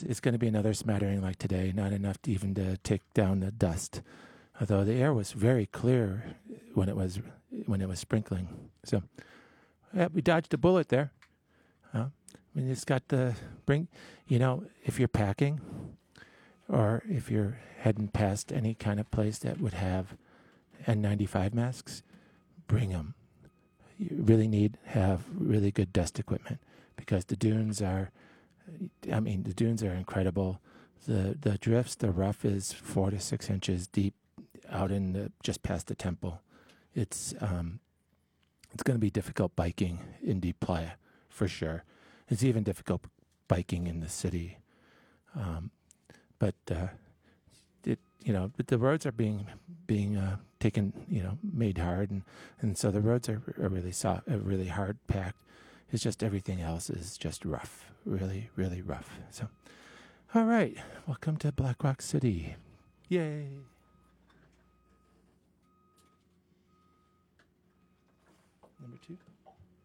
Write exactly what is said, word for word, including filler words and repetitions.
it's going to be another smattering like today, not enough to even to take down the dust. Although the air was very clear when it was when it was sprinkling. So yeah, we dodged a bullet there. Uh, I mean, it's got the bring, you know, if you're packing or if you're heading past any kind of place that would have N ninety-five masks, bring them. You really need to have really good dust equipment because the dunes are, I mean, the dunes are incredible. The the drifts, the rough is four to six inches deep out in the, just past the temple. It's um, it's going to be difficult biking in Deep Playa for sure. It's even difficult biking in the city. Um, but uh, it, you know, but the roads are being being uh, taken, you know, made hard, and, and so the roads are, are really soft, are really hard packed. It's just everything else is just rough, really, really rough. So, all right, welcome to Black Rock City. Yay! Number two.